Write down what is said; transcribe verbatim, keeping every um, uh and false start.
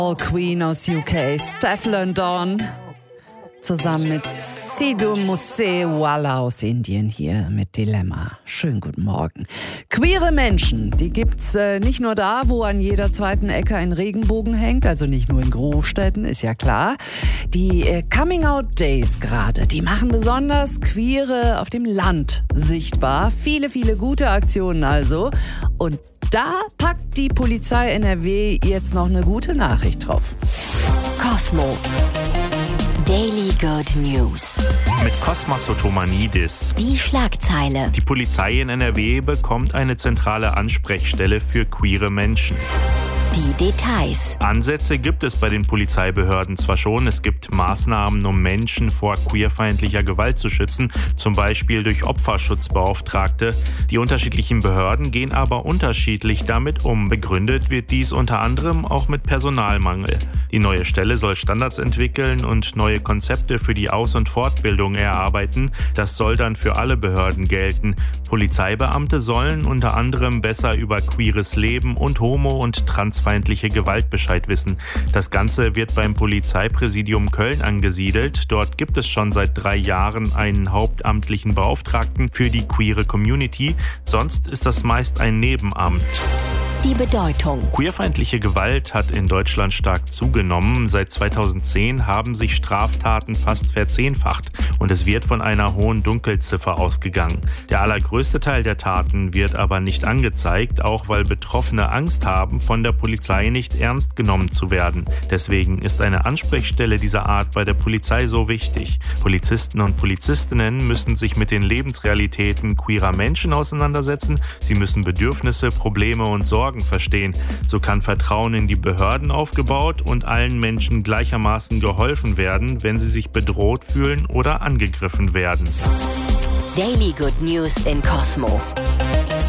All Queen aus U K, Stefflon Don, zusammen mit Sidhu Moosewala aus Indien hier mit Dilemma. Schönen guten Morgen. Queere Menschen, die gibt's äh, nicht nur da, wo an jeder zweiten Ecke ein Regenbogen hängt, also nicht nur in Großstädten, ist ja klar. Die äh, Coming-out-Days gerade, die machen besonders Queere auf dem Land sichtbar. Viele, viele gute Aktionen also. Und da packt die Polizei N R W jetzt noch eine gute Nachricht drauf. Cosmo. Daily Good News. Mit Kosmas Otomanidis. Die Schlagzeile. Die Polizei in N R W bekommt eine zentrale Ansprechstelle für queere Menschen. Die Details. Ansätze gibt es bei den Polizeibehörden zwar schon, es gibt Maßnahmen, um Menschen vor queerfeindlicher Gewalt zu schützen, zum Beispiel durch Opferschutzbeauftragte. Die unterschiedlichen Behörden gehen aber unterschiedlich damit um. Begründet wird dies unter anderem auch mit Personalmangel. Die neue Stelle soll Standards entwickeln und neue Konzepte für die Aus- und Fortbildung erarbeiten. Das soll dann für alle Behörden gelten. Polizeibeamte sollen unter anderem besser über queeres Leben und homo- und transfeindliche Gewalt Bescheid wissen. Das Ganze wird beim Polizeipräsidium Köln angesiedelt. Dort gibt es schon seit drei Jahren einen hauptamtlichen Beauftragten für die queere Community. Sonst ist das meist ein Nebenamt. Die Bedeutung. Queerfeindliche Gewalt hat in Deutschland stark zugenommen. Seit zweitausendzehn haben sich Straftaten fast verzehnfacht und es wird von einer hohen Dunkelziffer ausgegangen. Der allergrößte Teil der Taten wird aber nicht angezeigt, auch weil Betroffene Angst haben, von der Polizei nicht ernst genommen zu werden. Deswegen ist eine Ansprechstelle dieser Art bei der Polizei so wichtig. Polizisten und Polizistinnen müssen sich mit den Lebensrealitäten queerer Menschen auseinandersetzen. Sie müssen Bedürfnisse, Probleme und Sorgen verstehen. So kann Vertrauen in die Behörden aufgebaut und allen Menschen gleichermaßen geholfen werden, wenn sie sich bedroht fühlen oder angegriffen werden. Daily Good News in Cosmo.